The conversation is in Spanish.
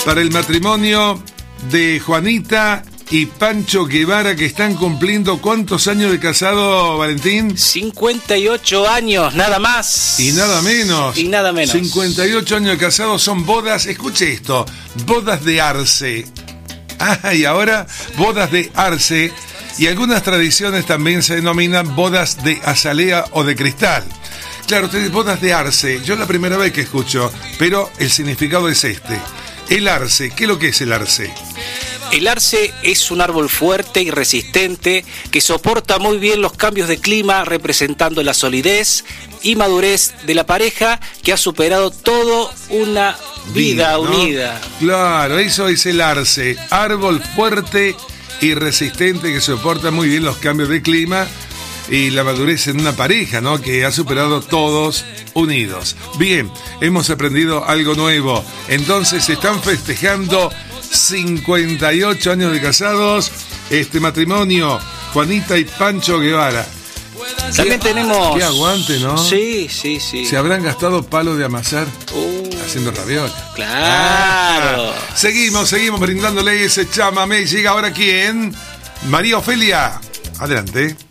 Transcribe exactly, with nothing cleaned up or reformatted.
para el matrimonio de Juanita y Pancho Guevara, que están cumpliendo ¿cuántos años de casado, Valentín? cincuenta y ocho años, nada más. Y nada menos. Y nada menos. cincuenta y ocho años de casado, son bodas, escuche esto, bodas de arce. Ah, y ahora bodas de arce, y algunas tradiciones también se denominan bodas de azalea o de cristal. Claro, ustedes, bodas de arce, yo es la primera vez que escucho, pero el significado es este. El arce, ¿qué es lo que es el arce? El arce es un árbol fuerte y resistente que soporta muy bien los cambios de clima, representando la solidez y madurez de la pareja que ha superado toda una vida, vida, ¿no? Unida. Claro, eso es el arce, árbol fuerte y resistente que soporta muy bien los cambios de clima y la madurez en una pareja, ¿no? Que ha superado todos unidos. Bien, hemos aprendido algo nuevo. Entonces se están festejando cincuenta y ocho años de casados, este matrimonio, Juanita y Pancho Guevara. También qué, tenemos... Qué aguante, ¿no? Sí, sí, sí. ¿Se habrán gastado palo de amasar uh, haciendo ravioles? Claro. Ah, seguimos, seguimos brindándole ese chamamé. Llega ahora ¿quién? María Ofelia. Adelante.